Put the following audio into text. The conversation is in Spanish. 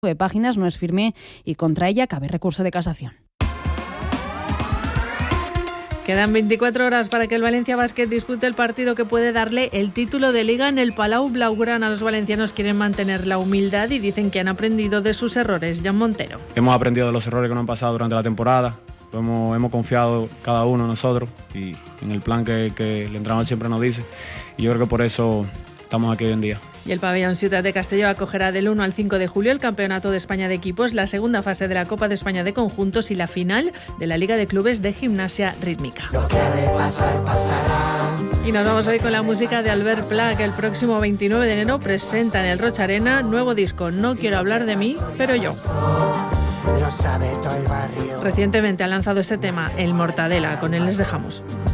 de páginas, no es firme y contra ella cabe recurso de casación. Quedan 24 horas para que el Valencia Basket dispute el partido que puede darle el título de Liga en el Palau Blaugrana. Los valencianos quieren mantener la humildad y dicen que han aprendido de sus errores. Jan Montero. Hemos aprendido de los errores que nos han pasado durante la temporada. Hemos confiado cada uno de nosotros y en el plan que el entrenador siempre nos dice. Y yo creo que por eso estamos aquí hoy en día. Y el pabellón Ciutat de Castelló acogerá del 1 al 5 de julio el Campeonato de España de Equipos, la segunda fase de la Copa de España de Conjuntos y la final de la Liga de Clubes de Gimnasia Rítmica. Lo que ha de pasar, pasará. Y nos vamos hoy con la música de Albert Pla, que el próximo 29 de enero presenta en el Rocha Arena nuevo disco No quiero hablar de mí, pero yo. Lo sabe todo el barrio. Recientemente ha lanzado este tema, El Mortadela. Con él les dejamos.